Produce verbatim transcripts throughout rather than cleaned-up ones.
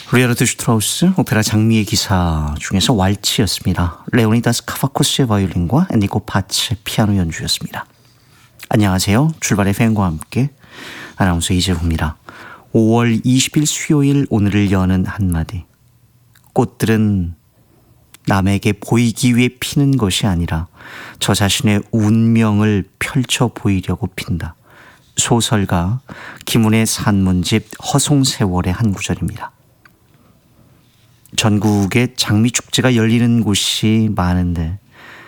리하르트 슈트라우스 오페라 장미의 기사 중에서 왈츠였습니다. 레오니다스 카바코스의 바이올린과 엔리코 파츠의 피아노 연주였습니다. 안녕하세요. 출발의 팬과 함께 아나운서 이재훈입니다. 오월 이십일 수요일 오늘을 여는 한마디. 꽃들은 남에게 보이기 위해 피는 것이 아니라 저 자신의 운명을 펼쳐 보이려고 핀다. 소설가 김훈의 산문집 허송세월의 한 구절입니다. 전국에 장미축제가 열리는 곳이 많은데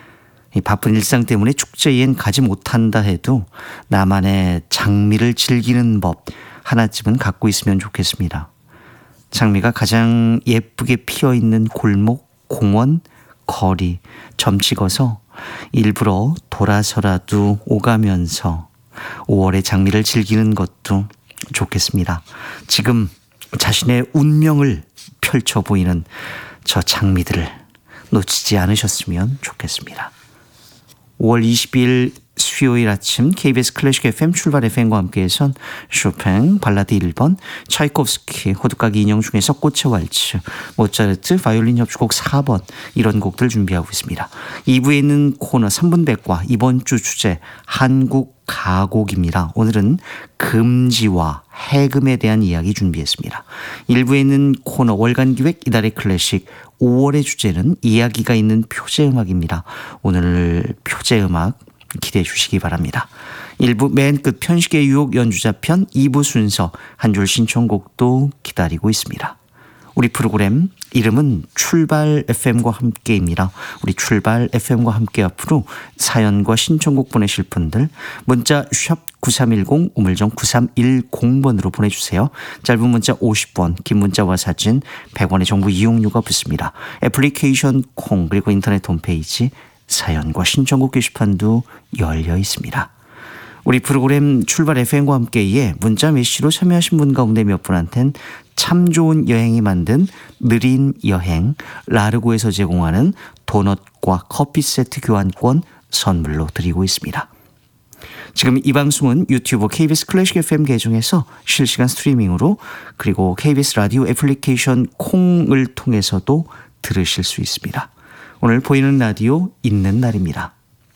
이 바쁜 일상 때문에 축제엔 가지 못한다 해도 나만의 장미를 즐기는 법 하나쯤은 갖고 있으면 좋겠습니다. 장미가 가장 예쁘게 피어있는 골목, 공원, 거리, 점 찍어서 일부러 돌아서라도 오가면서 오월의 장미를 즐기는 것도 좋겠습니다. 지금 자신의 운명을 펼쳐 보이는 저 장미들을 놓치지 않으셨으면 좋겠습니다. 오월 이십일 수요일 아침 케이비에스 클래식 에프엠 출발 에프엠과 함께해선 쇼팽 발라드 일 번, 차이콥스키 호두까기 인형 중에서 꽃의 왈츠, 모차르트 바이올린 협주곡 사 번 이런 곡들 준비하고 있습니다. 이 부에 있는 코너 삼 분 백과 이번 주 주제 한국 가곡입니다. 오늘은 금지와 해금에 대한 이야기 준비했습니다. 일 부에 있는 코너 월간 기획 이달의 클래식 오월의 주제는 이야기가 있는 표제음악입니다. 오늘 표제음악 기대해 주시기 바랍니다. 일 부 맨 끝 편식의 유혹 연주자 편 이 부 순서 한 줄 신청곡도 기다리고 있습니다. 우리 프로그램 이름은 출발 에프엠과 함께입니다. 우리 출발 에프엠과 함께 앞으로 사연과 신청곡 보내실 분들 문자 샵 구삼일공 우물정 구삼일공 번으로 보내주세요. 짧은 문자 오십 원, 긴 문자와 사진 백 원의 정보 이용료가 붙습니다. 애플리케이션 콩 그리고 인터넷 홈페이지 사연과 신청곡 게시판도 열려 있습니다. 우리 프로그램 출발 에프엠과 함께에 문자 메시지로 참여하신 분 가운데 몇 분한텐 참 좋은 여행이 만든 느린 여행 라르고에서 제공하는 도넛과 커피 세트 교환권 선물로 드리고 있습니다. 지금 이 방송은 유튜브 케이비에스 클래식 에프엠 계정에서 실시간 스트리밍으로 그리고 케이비에스 라디오 애플리케이션 콩을 통해서도 들으실 수 있습니다. 오늘 보이는 라디오 있는 날입니다.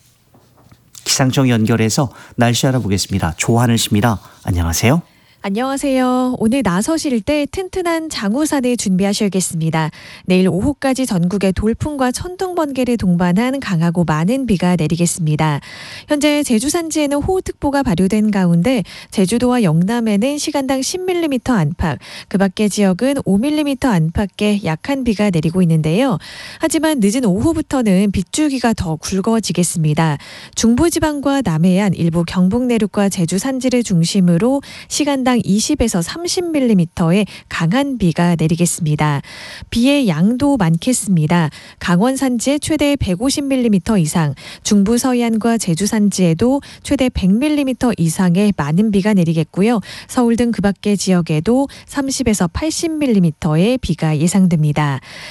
기상청 연결해서 날씨 알아보겠습니다. 조하늘 씨입니다. 안녕하세요. 안녕하세요. 오늘 나서실 때 튼튼한 장우산을 준비하셔야겠습니다. 내일 오후까지 전국에 돌풍과 천둥 번개를 동반한 강하고 많은 비가 내리겠습니다. 현재 제주 산지에는 호우특보가 발효된 가운데 제주도와 영남에는 시간당 십 밀리미터 안팎, 그 밖의 지역은 오 밀리미터 안팎의 약한 비가 내리고 있는데요. 하지만 늦은 오후부터는 빗줄기가 더 굵어지겠습니다. 중부지방과 남해안, 일부 경북 내륙과 제주 산지를 중심으로 시간당 이십에서 삼십 밀리미터의 강한 비가 내리겠습니다. 비의 양도 많겠습니다. 강원 산지에 최대 백오십 밀리미터 이상, 중부 서해안과 제주 산지에도 최대 백 밀리미터 이상의 많은 비가 내리겠고요. 서울 등 그 밖의 지역에도 삼십에서 팔십 밀리미터의 비가 예상됩니다.